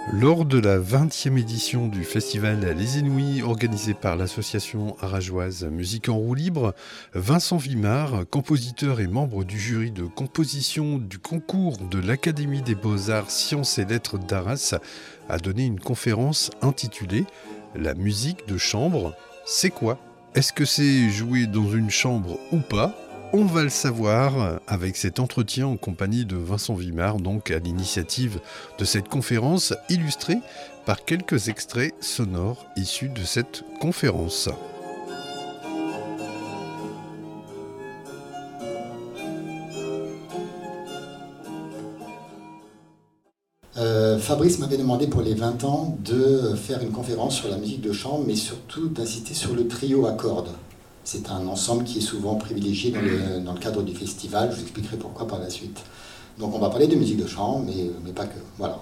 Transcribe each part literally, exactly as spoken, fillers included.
Lors de la vingtième édition du festival Les Inouïs, organisé par l'association arageoise Musique en roue libre, Vincent Vimard, compositeur et membre du jury de composition du concours de l'Académie des Beaux-Arts, Sciences et Lettres d'Arras, a donné une conférence intitulée « La musique de chambre, c'est quoi ? Est-ce que c'est jouer dans une chambre ou pas ? On va le savoir avec cet entretien en compagnie de Vincent Vimard, donc à l'initiative de cette conférence, illustrée par quelques extraits sonores issus de cette conférence. Euh, Fabrice m'avait demandé pour les vingt ans de faire une conférence sur la musique de chambre, mais surtout d'insister sur le trio à cordes. C'est un ensemble qui est souvent privilégié dans le, dans le cadre du festival. Je vous expliquerai pourquoi par la suite. Donc on va parler de musique de chambre, mais, mais pas que. Voilà.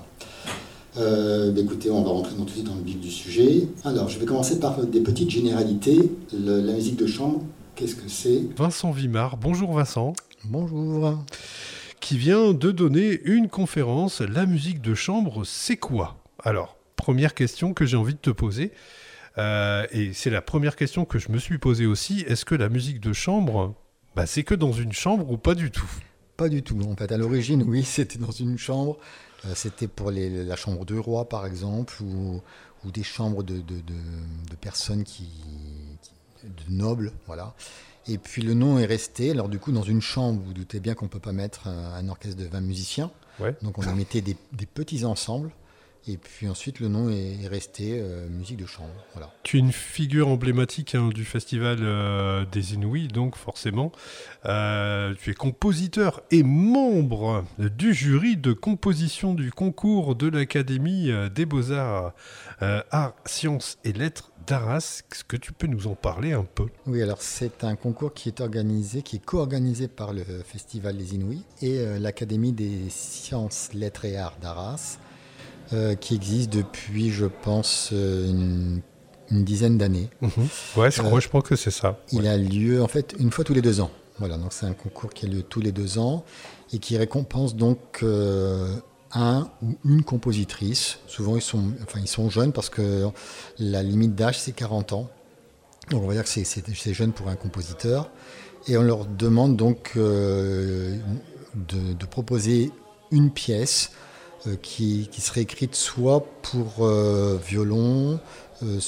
Euh, bah écoutez, on va rentrer tout de suite dans le vif du sujet. Alors, je vais commencer par des petites généralités. Le, la musique de chambre, qu'est-ce que c'est ? Vincent Vimard, bonjour Vincent. Bonjour. Qui vient de donner une conférence. La musique de chambre, c'est quoi ? Alors, première question que j'ai envie de te poser. Euh, et c'est la première question que je me suis posée aussi. Est-ce que la musique de chambre, bah, c'est que dans une chambre ou pas du tout ? Pas du tout. En fait, à l'origine, oui, c'était dans une chambre. Euh, c'était pour les, la chambre de roi, par exemple, ou, ou des chambres de, de, de, de personnes qui, qui, de nobles, voilà. Et puis le nom est resté. Alors du coup, dans une chambre, vous, vous doutez bien qu'on ne peut pas mettre un, un orchestre de vingt musiciens. Ouais. Donc on mettait des, des petits ensembles. Et puis ensuite, le nom est resté euh, musique de chambre. Voilà. Tu es une figure emblématique hein, du festival euh, des Inouïs, donc forcément. Euh, tu es compositeur et membre du jury de composition du concours de l'Académie des Beaux-Arts, euh, Arts, Sciences et Lettres d'Arras. Est-ce que tu peux nous en parler un peu ? Oui, alors c'est un concours qui est organisé, qui est co-organisé par le festival des Inouïs et euh, l'Académie des Sciences, Lettres et Arts d'Arras. Euh, qui existe depuis, je pense, euh, une, une dizaine d'années. Mmh. Ouais, je, crois, euh, je pense que c'est ça. Il ouais. a lieu, en fait, une fois tous les deux ans. Voilà, donc c'est un concours qui a lieu tous les deux ans et qui récompense donc euh, un ou une compositrice. Souvent, ils sont, enfin, ils sont jeunes parce que la limite d'âge, c'est quarante ans. Donc, on va dire que c'est, c'est, c'est jeune pour un compositeur. Et on leur demande donc euh, de, de proposer une pièce Qui, qui serait écrite soit pour euh, violon, euh,